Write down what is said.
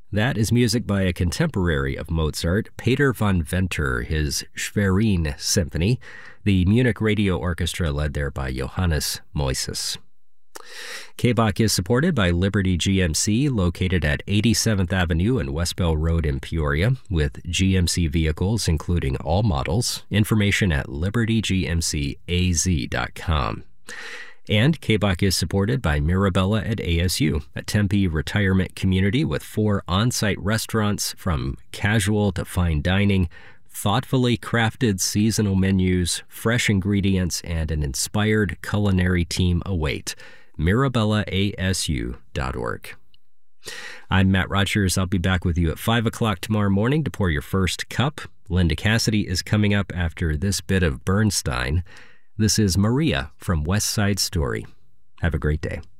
That is music by a contemporary of Mozart, Peter von Venter, his Schwerin Symphony, the Munich Radio Orchestra led there by Johannes Moises. KBOK is supported by Liberty GMC, located at 87th Avenue and West Bell Road in Peoria, with GMC vehicles including all models. Information at libertygmcaz.com. And KBOK is supported by Mirabella at ASU, a Tempe retirement community with 4 on-site restaurants from casual to fine dining, thoughtfully crafted seasonal menus, fresh ingredients, and an inspired culinary team await. MirabellaASU.org. I'm Matt Rogers. I'll be back with you at 5 o'clock tomorrow morning to pour your first cup. Linda Cassidy is coming up after this bit of Bernstein. This is Maria from West Side Story. Have a great day.